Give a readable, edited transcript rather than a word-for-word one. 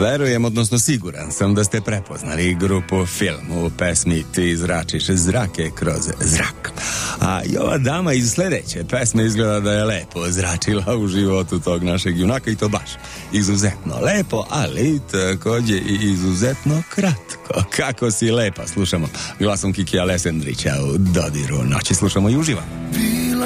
Verujem, odnosno siguran sam da ste prepoznali grupu Film u pesmi Ti zračiš zrake kroz zrak. A i ova dama iz sledeće pesme izgleda da je lepo zračila u životu tog našeg junaka i to baš izuzetno lepo, ali takođe i izuzetno kratko. Kako si lepa, slušamo glasom Kiki Alessandrića u Dodiru noći. Slušamo i uživamo.